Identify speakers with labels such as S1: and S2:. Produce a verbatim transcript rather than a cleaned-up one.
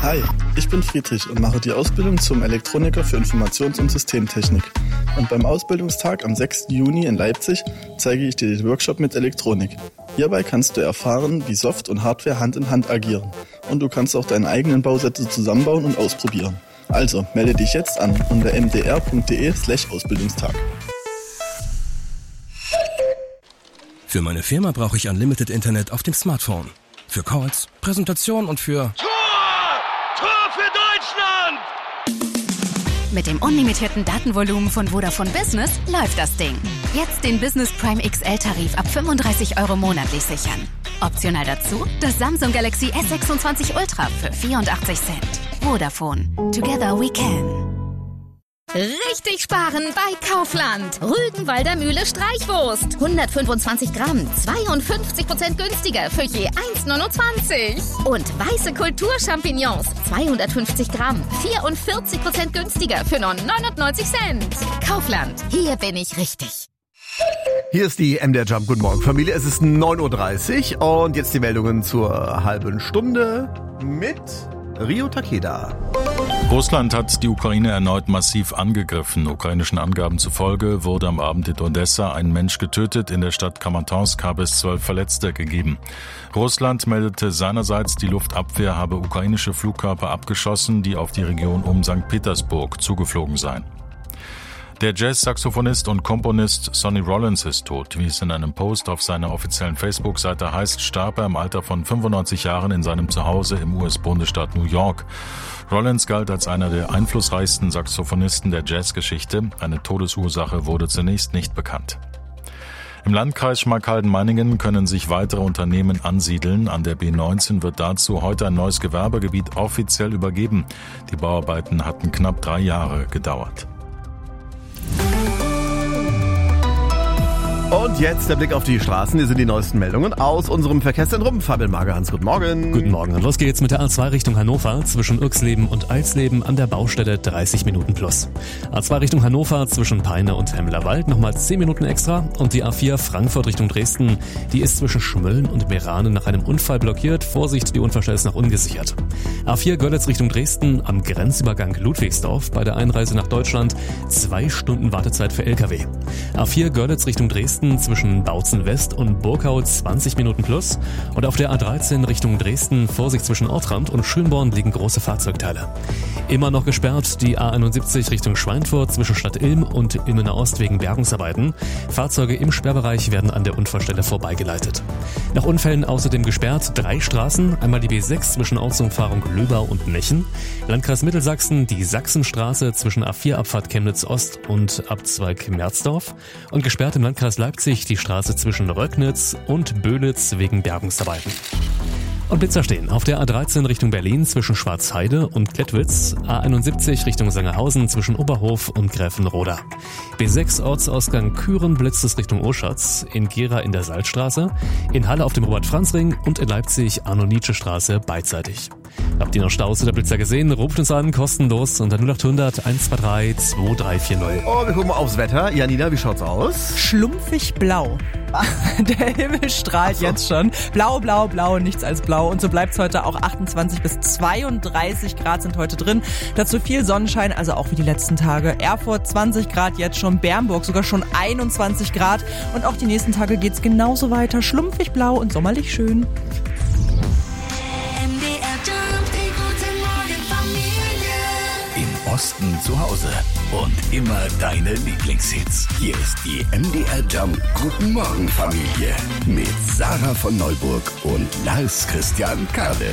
S1: Hi, ich bin Friedrich und mache die Ausbildung zum Elektroniker für Informations- und Systemtechnik. Und beim Ausbildungstag am sechsten Juni in Leipzig zeige ich dir den Workshop mit Elektronik. Hierbei kannst du erfahren, wie Soft und Hardware Hand in Hand agieren. Und du kannst auch deine eigenen Bausätze zusammenbauen und ausprobieren. Also, melde dich jetzt an unter m d r punkt d e slash Ausbildungstag.
S2: Für meine Firma brauche ich Unlimited Internet auf dem Smartphone. Für Calls, Präsentation und für...
S3: Tor! Tor für Deutschland!
S4: Mit dem unlimitierten Datenvolumen von Vodafone Business läuft das Ding. Jetzt den Business Prime X L-Tarif ab fünfunddreißig Euro monatlich sichern. Optional dazu das Samsung Galaxy S sechsundzwanzig Ultra für vierundachtzig Cent. Vodafone. Together we can.
S5: Richtig sparen bei Kaufland. Rügenwalder Mühle Streichwurst. hundertfünfundzwanzig Gramm, zweiundfünfzig Prozent günstiger für je eins neunundzwanzig. Und weiße Kulturchampignons, zweihundertfünfzig Gramm, vierundvierzig Prozent günstiger für nur neunundneunzig Cent. Kaufland, hier bin ich richtig.
S6: Hier ist die M D R Jump. Guten Morgen, Familie. Es ist neun Uhr dreißig und jetzt die Meldungen zur halben Stunde mit Rio Takeda.
S7: Russland hat die Ukraine erneut massiv angegriffen. Ukrainischen Angaben zufolge wurde am Abend in Odessa ein Mensch getötet. In der Stadt Kramatorsk habe es zwölf Verletzte gegeben. Russland meldete seinerseits, die Luftabwehr habe ukrainische Flugkörper abgeschossen, die auf die Region um Sankt Petersburg zugeflogen seien. Der Jazz-Saxophonist und Komponist Sonny Rollins ist tot. Wie es in einem Post auf seiner offiziellen Facebook-Seite heißt, starb er im Alter von fünfundneunzig Jahren in seinem Zuhause im U S-Bundesstaat New York. Rollins galt als einer der einflussreichsten Saxophonisten der Jazzgeschichte. Eine Todesursache wurde zunächst nicht bekannt. Im Landkreis Schmalkalden-Meiningen können sich weitere Unternehmen ansiedeln. An der B neunzehn wird dazu heute ein neues Gewerbegebiet offiziell übergeben. Die Bauarbeiten hatten knapp drei Jahre gedauert.
S6: Und jetzt der Blick auf die Straßen. Hier sind die neuesten Meldungen aus unserem Verkehrszentrum. Fabian Magerhans, guten Morgen.
S8: Guten Morgen. Los geht's mit der A zwei Richtung Hannover zwischen Irxleben und Alsleben an der Baustelle dreißig Minuten plus. A zwei Richtung Hannover zwischen Peine und Hemmerwald nochmal zehn Minuten extra. Und die A vier Frankfurt Richtung Dresden, die ist zwischen Schmölln und Meerane nach einem Unfall blockiert. Vorsicht, die Unfallstelle ist noch ungesichert. A vier Görlitz Richtung Dresden am Grenzübergang Ludwigsdorf bei der Einreise nach Deutschland. Zwei Stunden Wartezeit für L K W. A vier Görlitz Richtung Dresden zwischen Bautzen West und Burgau zwanzig Minuten plus. Und auf der A dreizehn Richtung Dresden, Vorsicht zwischen Ortrand und Schönborn liegen große Fahrzeugteile. Immer noch gesperrt die A einundsiebzig Richtung Schweinfurt zwischen Stadt Ilm und Ilmener Ost wegen Bergungsarbeiten. Fahrzeuge im Sperrbereich werden an der Unfallstelle vorbeigeleitet. Nach Unfällen außerdem gesperrt drei Straßen, einmal die B sechs zwischen Ortsumfahrung Löbau und Mechen, Landkreis Mittelsachsen die Sachsenstraße zwischen A vier Abfahrt Chemnitz Ost und Abzweig Merzdorf und gesperrt im Landkreis Leipzig die Straße zwischen Röcknitz und Böhlitz wegen Bergungsarbeiten. Und Blitzer stehen auf der A dreizehn Richtung Berlin zwischen Schwarzheide und Klettwitz, A einundsiebzig Richtung Sangerhausen zwischen Oberhof und Gräfenroda. B sechs Ortsausgang Küren blitzt es Richtung Oschatz, in Gera in der Salzstraße, in Halle auf dem Robert-Franz-Ring und in Leipzig Arno-Nietzsche-Straße beidseitig. Habt ihr noch Staus oder Blitzer gesehen? Ruft uns an, kostenlos unter null achthundert eins zwei drei zwei drei vier null.
S6: Oh, wir gucken mal aufs Wetter. Janina, wie schaut's aus?
S9: Schlumpfig blau. Der Himmel strahlt so. Jetzt schon. Blau, blau, blau, nichts als blau. Und so bleibt's heute auch. achtundzwanzig bis zweiunddreißig Grad sind heute drin. Dazu viel Sonnenschein, also auch wie die letzten Tage. Erfurt zwanzig Grad jetzt schon, Bernburg sogar schon einundzwanzig Grad. Und auch die nächsten Tage geht's genauso weiter. Schlumpfig blau und sommerlich schön.
S10: Im Osten zu Hause und immer deine Lieblingshits. Hier ist die M D R Jump Guten Morgen Familie mit Sarah von Neuburg und Lars Christian Kade.